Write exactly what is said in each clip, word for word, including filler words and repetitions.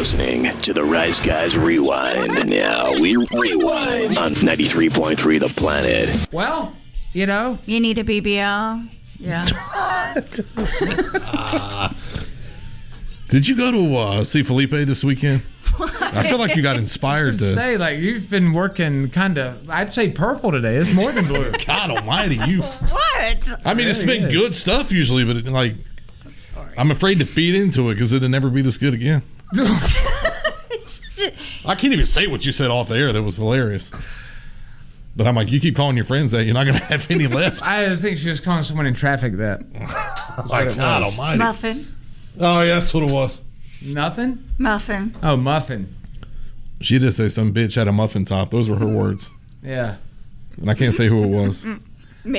listening to the Rice Guys Rewind. Now we rewind on ninety-three point three The Planet. Well, you know. You need a B B L. Yeah. uh, did you go to uh, see Felipe this weekend? I feel like you got inspired I was to say, like, you've been working kind of, I'd say purple today. It's more than blue. God almighty, you. What? I mean, it's been good. good stuff usually, but it, like, I'm sorry. I'm afraid to feed into it because it'll never be this good again. I can't even say what you said off the air. That was hilarious. But I'm like, you keep calling your friends that, you're not going to have any left. I think she was calling someone in traffic that. Like, God almighty. Muffin. Oh, yeah, that's what it was. Nothing? Muffin. Oh, muffin. She did say some bitch had a muffin top. Those were her words. Yeah. And I can't say who it was. Me.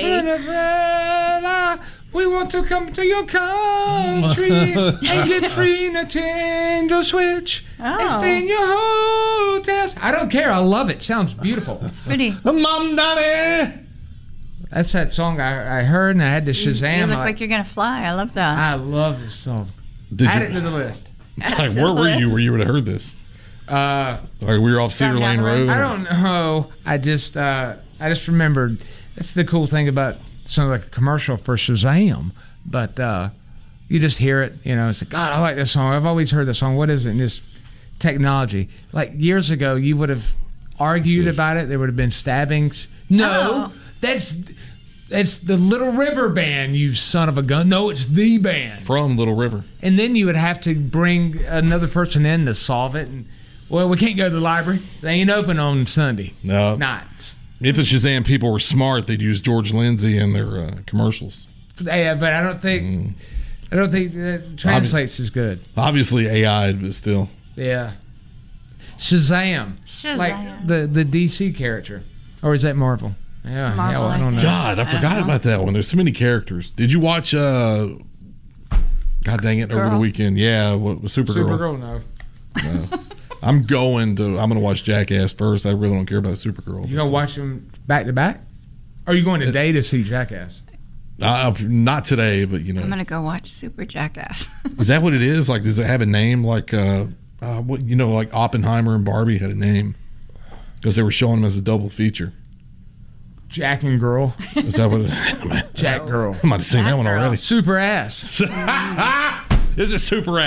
We want to come to your country and get free Nintendo Switch Oh. and stay in your hotels. I don't care. I love it. Sounds beautiful. Pretty. Mom, Daddy. That's that song I, I heard and I had to You, Shazam. you look I, like you're going to fly. I love that. I love this song. Did Add you, it to the list. like, where were you where you would have heard this? Uh, Like, we were off Cedar Down Lane the road. Road. I don't know. I just uh, I just remembered. That's the cool thing about something like a commercial for Shazam. But uh, you just hear it. You know, it's like, God, I like this song. I've always heard this song. What is it? And just technology. Like years ago, you would have argued So- about it. There would have been stabbings. No, Oh. that's that's the Little River Band. You son of a gun. No, it's the band. From Little River. And then you would have to bring another person in to solve it. And well, we can't go to the library. They ain't open on Sunday. No. Not. If the Shazam people were smart, they'd use George Lindsay in their uh, commercials. Yeah, but I don't think I don't think it translates as good. Obviously A I, but still. Yeah. Shazam. Shazam. Like the, the D C character. Or is that Marvel? Yeah, Marvel, yeah well, I I don't know. think. God, I forgot about that one. There's so many characters. Did you watch, uh, God dang it, over the Girl. weekend? Yeah, what was Supergirl? Supergirl, no. No. I'm going to, I'm going to watch Jackass first. I really don't care about Supergirl. You gonna watch them back to back? Or are you going today to see Jackass? Uh, not today, but you know. I'm going to go watch Super Jackass. Is that what it is? Like, does it have a name? Like, uh, uh, what you know, like Oppenheimer and Barbie had a name because they were showing them as a double feature. Jack and Girl. Is that what? It, Jack Girl. I might have seen that one Girl. already. Super ass. This is super